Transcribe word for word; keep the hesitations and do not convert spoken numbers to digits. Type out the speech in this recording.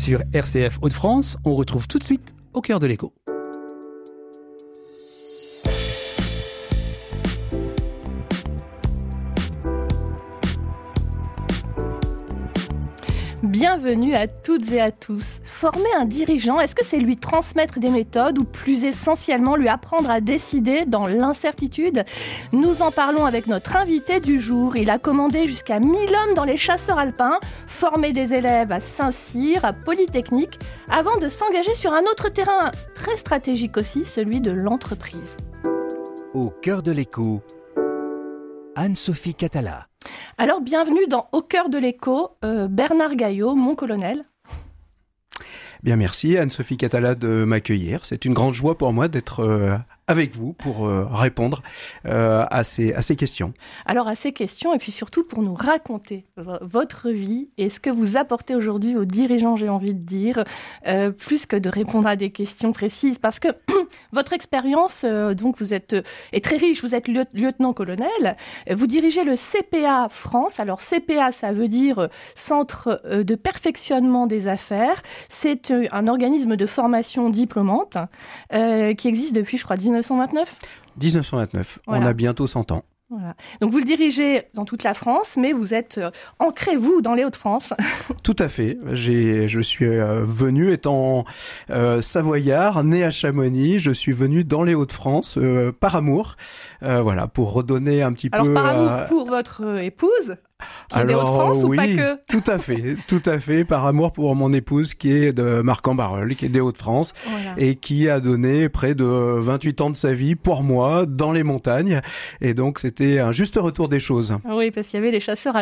Sur R C F Hauts-de-France, on retrouve tout de suite Au cœur de l'écho. Bienvenue à toutes et à tous. Former un dirigeant, est-ce que c'est lui transmettre des méthodes ou plus essentiellement lui apprendre à décider dans l'incertitude ? Nous en parlons avec notre invité du jour. Il a commandé jusqu'à mille hommes dans les chasseurs alpins, formé des élèves à Saint-Cyr, à Polytechnique, avant de s'engager sur un autre terrain très stratégique aussi, celui de l'entreprise. Au cœur de l'écho, Anne-Sophie Catala. Alors, bienvenue dans Au cœur de l'écho, euh, Bernard Gaillot, mon colonel. Bien, merci Anne-Sophie Catala de m'accueillir. C'est une grande joie pour moi d'être euh, avec vous pour euh, répondre euh, à, ces, à ces questions. Alors, à ces questions et puis surtout pour nous raconter v- votre vie et ce que vous apportez aujourd'hui aux dirigeants, j'ai envie de dire, euh, plus que de répondre à des questions précises. Parce que votre expérience, euh, donc vous êtes euh, est très riche, vous êtes lieu- lieutenant-colonel, vous dirigez le C P A France. Alors, C P A, ça veut dire Centre euh, de perfectionnement des affaires. C'est euh, un organisme de formation diplômante euh, qui existe depuis, je crois, dix-neuf cent vingt-neuf. dix-neuf cent vingt-neuf, voilà. On a bientôt cent ans. Voilà. Donc vous le dirigez dans toute la France, mais vous êtes euh, ancré, vous, dans les Hauts-de-France. Tout à fait. J'ai, je suis euh, venu, étant euh, savoyard, né à Chamonix, je suis venu dans les Hauts-de-France euh, par amour, euh, voilà, pour redonner un petit Alors, peu... Alors par amour euh... pour votre euh, épouse qui Alors, est des Hauts-de-France oui, ou pas que ? tout à fait, tout à fait, par amour pour mon épouse qui est de Marc-en-Barœul, qui est des Hauts-de-France, voilà. Et qui a donné près de vingt-huit ans de sa vie pour moi dans les montagnes. Et donc, c'était un juste retour des choses. Oui, parce qu'il y avait les chasseurs